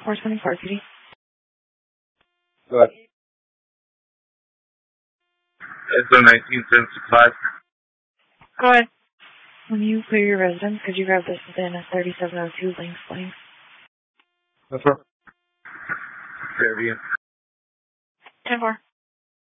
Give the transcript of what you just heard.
424, PD. Go ahead. ISO 1975. Go ahead. When you clear your residence, could you grab this within a 3702 Lynx Lane? That's right. Fairview. 10-4.